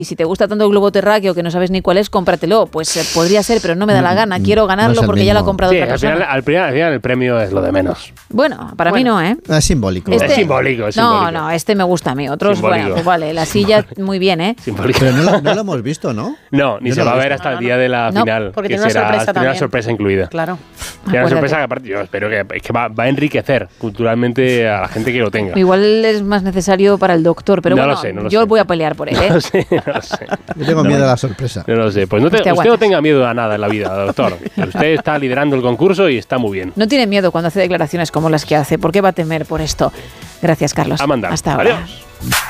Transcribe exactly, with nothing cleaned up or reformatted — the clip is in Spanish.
Y si te gusta tanto el globo terráqueo que no sabes ni cuál es, cómpratelo. Pues eh, podría ser, pero no me da la gana. Quiero ganarlo no porque ya lo ha comprado sí, otra al persona. final, al, final, al final el premio es lo de menos. Bueno, para bueno. mí no, ¿eh? Es simbólico. Este, es simbólico, es no, simbólico. no, este me gusta a mí. Otros, Simbólico. bueno, pues vale, la silla muy bien, ¿eh? Simbólico. Pero no lo, no lo hemos visto, ¿no? No, ni Yo se no va a lo he ver visto. hasta el día de la No, final. porque que tiene una será, sorpresa tiene una también. sorpresa incluida. Claro. Tiene una Acuérdate. sorpresa que aparte yo espero que, que va, va a enriquecer culturalmente a la gente que lo tenga. Igual es más necesario para el doctor, pero No bueno, lo sé, no lo yo sé. voy a pelear por él, ¿eh? No lo sé, no lo sé. Yo tengo No, miedo a la sorpresa. No lo sé. Pues no te, Pues te usted no aguantas. tenga miedo a nada en la vida, doctor. Usted está liderando el concurso y está muy bien. No tiene miedo cuando hace declaraciones como las que hace. ¿Por qué va a temer por esto? Gracias, Carlos. A mandar. Hasta ahora. Adiós.